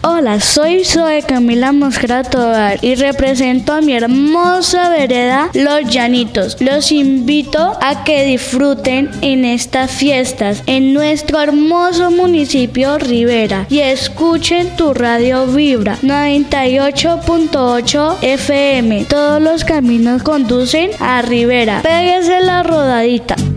Hola, soy Zoe Camila Mosquera Tovar y represento a mi hermosa vereda Los Llanitos. Los invito a que disfruten en estas fiestas en nuestro hermoso municipio Rivera y escuchen tu radio Vibra 98.8 FM. Todos los caminos conducen a Rivera. Péguese la rodadita.